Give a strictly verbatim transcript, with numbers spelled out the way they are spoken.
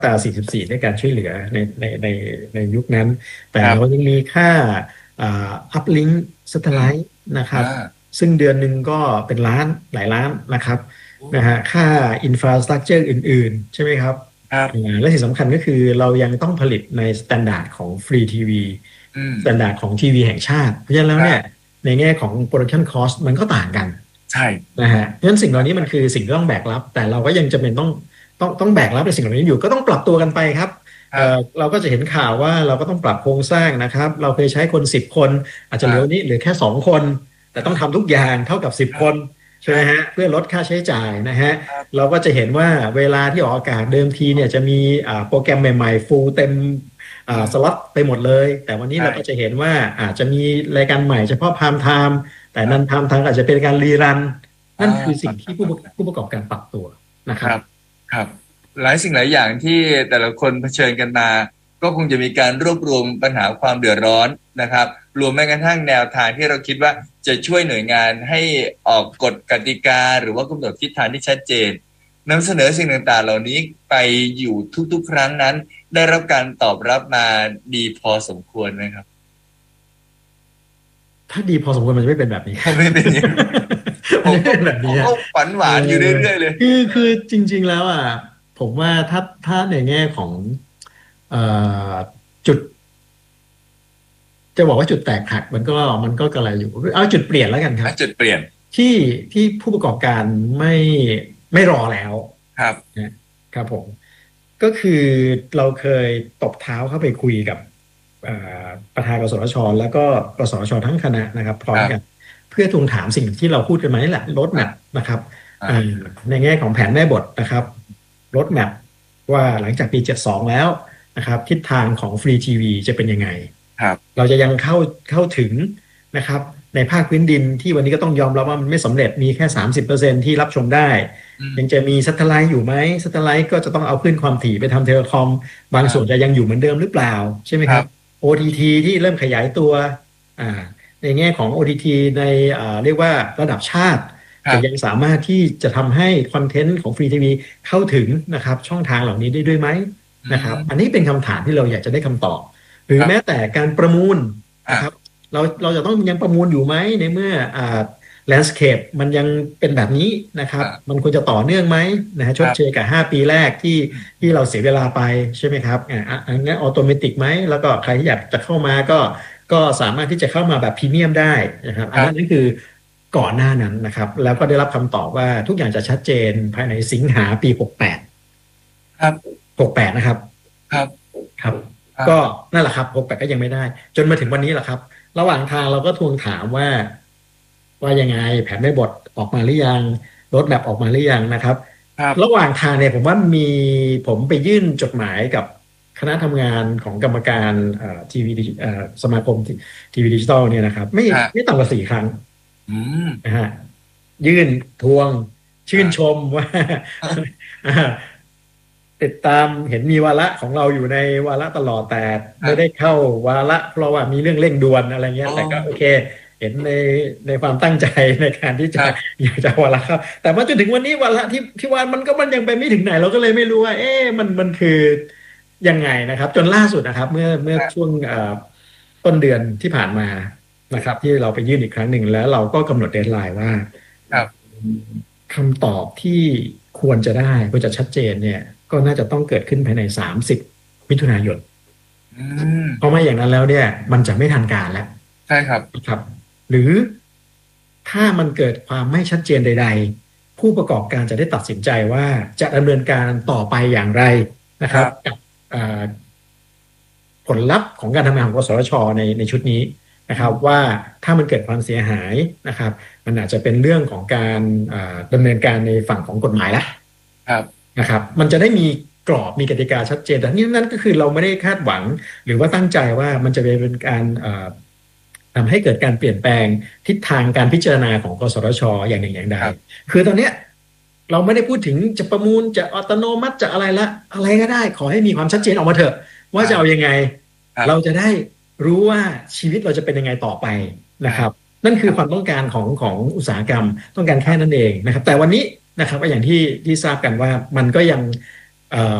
ตราสี่สิบสี่ในการช่วยเหลือในในในในยุคนั้นแต่ครับเรายังมีค่าอ่าอัพลิงก์สเตอืมไลท์นะครับอ่าซึ่งเดือนหนึ่งก็เป็นล้านหลายล้านนะครับโอ้นะฮะค่าอินฟราสตรักเจอร์อื่นๆใช่ไหมครับอ่าครับและสิ่งสำคัญก็คือเรายังต้องผลิตในสแตนดาร์ดของฟรีทีวีอืมสแตนดาร์ดของทีวีแห่งชาติเพราะฉะนั้นแล้วเนี่ยครับในแง่ของ Production Cost มันก็ต่างกันใช่นะฮะเพราะฉะนั้นสิ่งเหล่านี้มันคือสิ่งที่ต้องแบกรับแต่เราก็ยังจำเป็นต้องต้องต้องแบกรับในสิ่งเหล่านี้อยู่ก็ต้องปรับตัวกันไปครับเอ่อครับเราก็จะเห็นข่าวว่าเราก็ต้องปรับโครงสร้างนะครับเราเคยใช้คนสิบคนอาจจะเหลือนี้ครับเหลือแค่สองคนแต่ต้องทำทุกอย่างเท่ากับสิบครับคนใช่ไหมฮะครับเพื่อลดค่าใช้จ่ายนะฮะครับเราก็จะเห็นว่าเวลาที่ออกอากาศเดิมทีเนี่ยจะมีอ่าโปรแกรมใหม่ๆฟูลเต็มอ่าอืมสล็อตไปหมดเลยแต่วันนี้ใช่เราก็จะเห็นว่าอาจจะมีรายการใหม่เฉพาะพามไทม์แต่ครับนันพามไทม์อาจจะเป็นการรีรันอ่านั่นคือครับสิ่งที่ผู้ประผู้ประกอบการปรับตัวนะครับครับครับหลายสิ่งหลายอย่างที่แต่ละคนเผชิญกันมาก็คงจะมีการรวบรวมปัญหาความเดือดร้อนนะครับรวมแม้กระทั่งแนวทางที่เราคิดว่าจะช่วยหน่วยงานให้ออกกฎกติกาหรือว่ากำหนดทิศทางที่ชัดเจนนำเสนอสิ่งต่างๆเหล่านี้ไปอยู่ทุกๆครั้งนั้นได้รับการตอบรับมาดีพอสมควรไหมครับถ้าดีพอสมควรมันจะไม่เป็นแบบนี้ไม่เป็นอย่างนั้นมันจะไม่ผมก็เป็นแบบนี้อะผมก็ฝันหเออวานอยู่เรื่อยๆเลยคือคือจริงๆแล้วอ่ะผมว่าถ้าถ้าในแง่ของเอ่อจุดจะบอกว่าจุดแตกหักมันก็มันก็กระไรอยู่เอาจุดเปลี่ยนแล้วกันครับอ่ะจุดเปลี่ยนที่ที่ผู้ประกอบการไม่ไม่รอแล้วครับนะครับผม ก็คือเราเคยตบเท้าเข้าไปคุยกับเอ่อประธานกสทชแล้วก็กสทชทั้งคณะนะครับพร้อมกันครับเพื่อทวงถามสิ่งที่เราพูดกันมานี่แหละรถแมพครับนะครับอ่าเอ่อในแง่ของแผนแม่บทนะครับรถแมพว่าหลังจากปีเจ็ดสิบสองแล้วนะครับทิศทางของฟรีทีวีจะเป็นยังไงครับเราจะยังเข้าเข้าถึงนะครับในภาคพื้นดินที่วันนี้ก็ต้องยอมรับว่ามันไม่สำเร็จมีแค่สามสิบเปอร์เซ็นต์ที่รับชมได้อืมยังจะมีซัตเทไลท์อยู่ไหมซัตเทไลท์ก็จะต้องเอาคลื่นความถี่ไปทำเทเลคอมบางครับส่วนจะยังอยู่เหมือนเดิมหรือเปล่าใช่ไหมครับครับโอ ที ที ทที่เริ่มขยายตัวอ่าในแง่ของ โอ ที ที ในอ่าเรียกว่าระดับชาติจะยังครับสามารถที่จะทำให้คอนเทนต์ของฟรีทีวีเข้าถึงนะครับช่องทางเหล่านี้ได้ด้วยไหมอืนะครับอันมนี้เป็นคำถามที่เราอยากจะได้คำตอบหรือครับแม้แต่การประมูลอ่านะครับเราเราจะต้องยังประมูลอยู่ไหมในเมื่ออ่าแลนด์สเคปมันยังเป็นแบบนี้นะครับอ่ามันควรจะต่อเนื่องไหมนะฮะชครับดเชยกับห้าปีแรกที่อืมที่เราเสียเวลาไปใช่ไหมครับอ่าอ่ะอันนี้ออโตเมติกไหมแล้วก็ใครที่อยากจะเข้ามาก็ก็สามารถที่จะเข้ามาแบบพรีเมียมได้นะครับอันนั้นนั่นครับคือก่อนหน้านั้นนะครับแล้วก็ได้รับคำตอบว่าทุกอย่างจะชัดเจนภายในสิงหาปีหกแปดครับหกแปดนะครับครับครับก็ครับนั่นแหละครับหกแปดก็ยังไม่ได้จนมาถึงวันนี้แหละครับระหว่างทางเราก็ทวงถามว่าว่ายังไงแผนแม่บทออกมาหรือยังรถแมพออกมาหรือยังนะครับระหครับว่างทางเนี่ยผมว่ามีผมไปยื่นจดหมายกับคณะทำงานของกรรมการเอ่อทีวีเอ่อสมาคมทีวีดิจิตอลเนี่ยนะครับไม่ฮะไม่ต่ำกว่าสี่ครั้งอืมนะฮะยื่นทวงชื่นชอ่ามว่า อ่า ติดตามเห็นมีวาระของเราอยู่ในวาระตลอดแต่ไม่ได้ครับเข้าวาระเพราะว่ามีเรื่องเร่งด่วนอะไรเงี้โอยแต่ก็โอเค้เห็นในในความตั้งใจในการที่จะครับอยากจะวาระเข้าแต่มาจนถึงวันนี้วาระที่ที่ว่ามันก็มันยังไปไม่ถึงไหนเราก็เลยไม่รู้ว่าเอ๊ะมันมันคือยังไงนะครับจนล่าสุดนะครับเมื่อเมื่อครับช่วงเอ่อต้นเดือนที่ผ่านมานะครับที่เราไปยื่นอีกครั้งหนึ่งแล้วเราก็กำหนดเดดไลน์ว่าครับคำตอบที่ควรจะได้ก็จะชัดเจนเนี่ยก็น่าจะต้องเกิดขึ้นภายในสามสิบมิถุนายนอืมเพราะไม่อย่างนั้นแล้วเนี่ยมันจะไม่ทันการแล้วใช่ครับนะครับหรือถ้ามันเกิดความไม่ชัดเจนใดๆผู้ประกอบการจะได้ตัดสินใจว่าจะดำเนินการต่อไปอย่างไรนะครับครับกับเอ่อผลลัพธ์ของการทำงานของกสทชในในชุดนี้นะครับว่าถ้ามันเกิดความเสียหายนะครับ มันอาจจะเป็นเรื่องของการอ่าดำเนินการในฝั่งของกฎหมายแล้วครับนะครับมันจะได้มีกรอบมีกติกาชัดเจนแต่นี่นั่นก็คือเราไม่ได้คาดหวังหรือว่าตั้งใจว่ามันจะเป็นการอ่าทำให้เกิดการเปลี่ยนแปลงทิศทางการพิจารณาของกสทชอย่างหนึ่งอย่างใดครับคือตอนเนี้ยเราไม่ได้พูดถึงจะประมูลจะอัตโนมัติจะอะไรละอะไรก็ได้ขอให้มีความชัดเจนออกมาเถอะว่าจะเอายังไงเราครับจะได้รู้ว่าชีวิตเราจะเป็นยังไงต่อไปนะครับอ่านั่นคือความต้องการของของอุตสาหกรรมต้องการแค่นั้นเองนะครับแต่วันนี้นะครับก็อย่างที่ที่ทราบกันว่ามันก็ยังเอ่อ